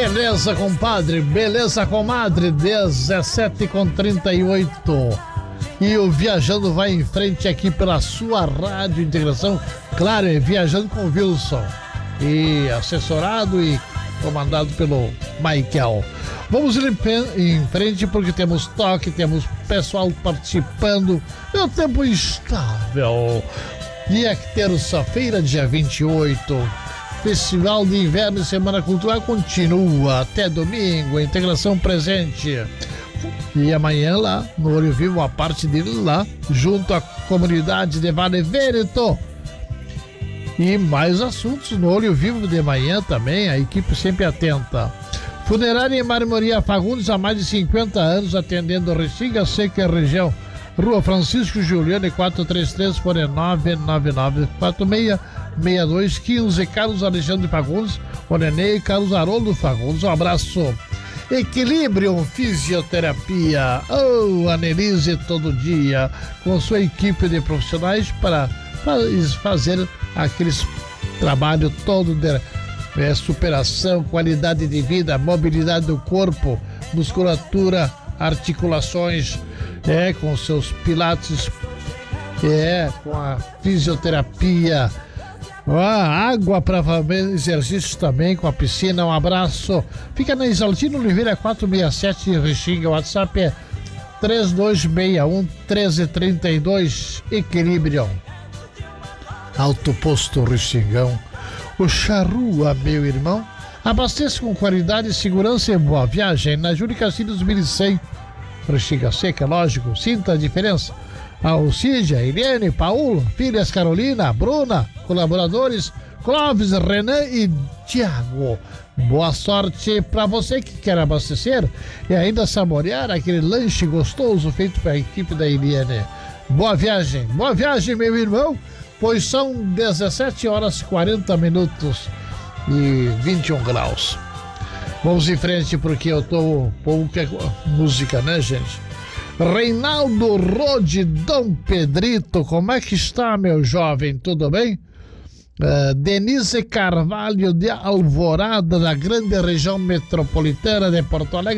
Beleza, compadre, beleza, comadre, 17h38. E o Viajando vai em frente aqui pela sua Rádio Integração. Claro, é Viajando com o Wilson. E assessorado e comandado pelo Michael. Vamos ir em frente porque temos toque, temos pessoal participando. É o tempo estável. Dia terça-feira, dia 28. Festival de Inverno e Semana Cultural continua até domingo. A integração presente. E amanhã lá, no Olho Vivo, a parte dele lá, junto à comunidade de Vale Vérito. E mais assuntos no Olho Vivo de manhã também, a equipe sempre atenta. Funerária e Marmoria Fagundes, há mais de 50 anos, atendendo Restinga Seca e região. Rua Francisco Giuliani, 433, fone 999466215. Carlos Alexandre Fagundes, o Nenê e Carlos Haroldo Fagundes. Um abraço. Equilibrium Fisioterapia. Analise todo dia com sua equipe de profissionais para fazer aqueles trabalho todo de superação, qualidade de vida, mobilidade do corpo, musculatura, articulações, com seus pilates, com a fisioterapia, água para fazer exercícios também, com a piscina. Um abraço. Fica na Isaltino Oliveira 467 em Restinga. O WhatsApp é 3261-1332. Equilibrium. Alto Posto Restingão. O Charrua, meu irmão. Abasteça com qualidade, segurança e boa viagem. Na Júlio Castilhos 1100. Restinga Seca, lógico. Sinta a diferença. Alcídia, Eliane, Paulo, filhas Carolina, Bruna, colaboradores Clóvis, Renan e Tiago. Boa sorte para você que quer abastecer e ainda saborear aquele lanche gostoso feito pela equipe da Eliane. Boa viagem, meu irmão, pois são 17h40 e 21 graus. Vamos em frente porque eu tô pouca música, né, gente? Reinaldo Rode, Dom Pedrito, como é que está, meu jovem? Tudo bem? Denise Carvalho de Alvorada, da grande região metropolitana de Porto Alegre.